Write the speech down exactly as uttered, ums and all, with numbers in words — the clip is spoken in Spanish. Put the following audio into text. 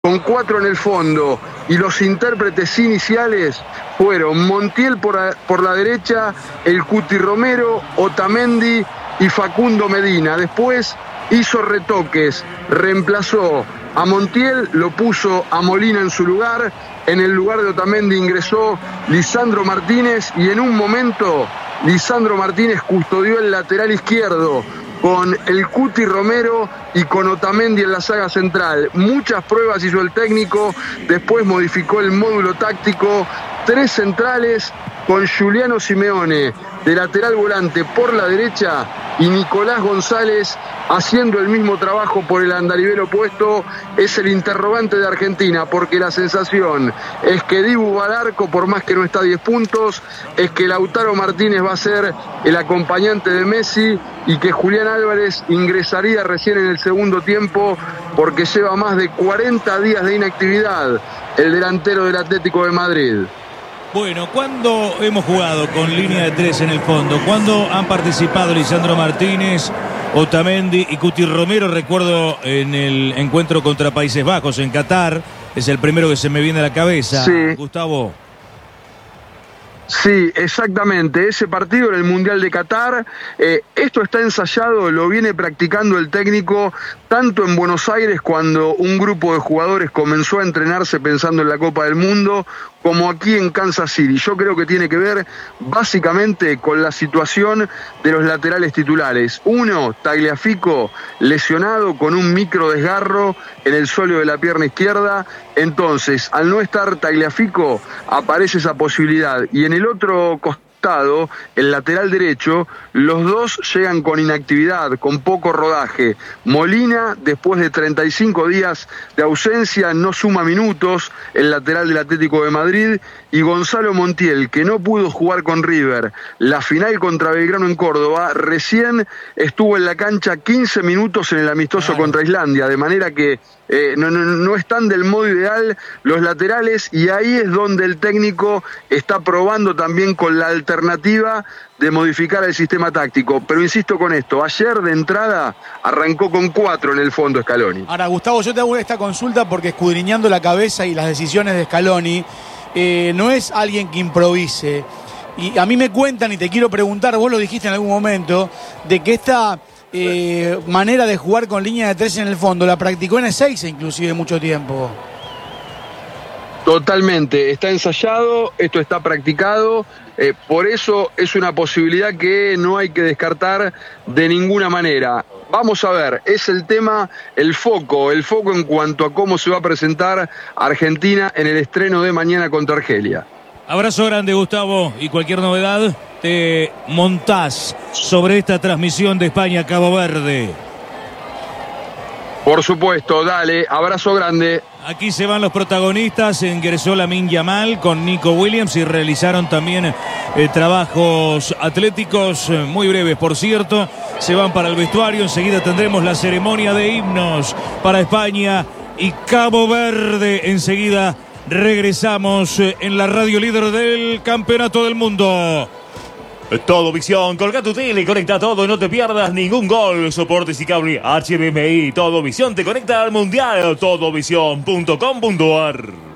con cuatro en el fondo, y los intérpretes iniciales fueron Montiel por, a, por la derecha, el Cuti Romero, Otamendi y Facundo Medina. Después hizo retoques, reemplazó a Montiel, lo puso a Molina en su lugar, en el lugar de Otamendi ingresó Lisandro Martínez, y en un momento Lisandro Martínez custodió el lateral izquierdo con el Cuti Romero y con Otamendi en la saga central. Muchas pruebas hizo el técnico, después modificó el módulo táctico, tres centrales con Giuliano Simeone de lateral volante por la derecha y Nicolás González haciendo el mismo trabajo por el andarivel opuesto. Es el interrogante de Argentina, porque la sensación es que Dibu va al arco, por más que no está a diez puntos, es que Lautaro Martínez va a ser el acompañante de Messi y que Julián Álvarez ingresaría recién en el segundo tiempo porque lleva más de cuarenta días de inactividad el delantero del Atlético de Madrid. Bueno, ¿cuándo hemos jugado con línea de tres en el fondo? ¿Cuándo han participado Lisandro Martínez, Otamendi y Cuti Romero? Recuerdo en el encuentro contra Países Bajos en Qatar, es el primero que se me viene a la cabeza. Sí. Gustavo. Sí, exactamente, ese partido en el Mundial de Qatar, eh, esto está ensayado, lo viene practicando el técnico tanto en Buenos Aires cuando un grupo de jugadores comenzó a entrenarse pensando en la Copa del Mundo, como aquí en Kansas City. Yo creo que tiene que ver básicamente con la situación de los laterales titulares. Uno, Tagliafico, lesionado con un micro desgarro en el sóleo de la pierna izquierda. Entonces, al no estar Tagliafico, aparece esa posibilidad. Y en el otro costado, el lateral derecho, los dos llegan con inactividad, con poco rodaje. Molina, después de treinta y cinco días de ausencia, no suma minutos, el lateral del Atlético de Madrid, y Gonzalo Montiel, que no pudo jugar con River la final contra Belgrano en Córdoba, recién estuvo en la cancha quince minutos en el amistoso claro. contra Islandia, de manera que eh, no, no, no están del modo ideal los laterales, y ahí es donde el técnico está probando también con la alternativa de modificar el sistema táctico. Pero insisto con esto, ayer de entrada arrancó con cuatro en el fondo Scaloni. Ahora, Gustavo, yo te hago esta consulta porque escudriñando la cabeza y las decisiones de Scaloni, eh, no es alguien que improvise. Y a mí me cuentan, y te quiero preguntar, vos lo dijiste en algún momento, de que esta eh, manera de jugar con línea de tres en el fondo la practicó en Ezeiza inclusive mucho tiempo. Totalmente, está ensayado, esto está practicado, eh, por eso es una posibilidad que no hay que descartar de ninguna manera. Vamos a ver, es el tema, el foco, el foco en cuanto a cómo se va a presentar Argentina en el estreno de mañana contra Argelia. Abrazo grande, Gustavo, y cualquier novedad te montás sobre esta transmisión de España-Cabo Verde. Por supuesto, dale, abrazo grande. Aquí se van los protagonistas, ingresó Lamine Yamal con Nico Williams y realizaron también eh, trabajos atléticos eh, muy breves, por cierto. Se van para el vestuario, enseguida tendremos la ceremonia de himnos para España y Cabo Verde. Enseguida regresamos eh, en la radio líder del Campeonato del Mundo. Todo Visión, colga tu tele y conecta todo, no te pierdas ningún gol. Soportes y cable H D M I. Todo Visión te conecta al Mundial. Todovisión punto com punto ar.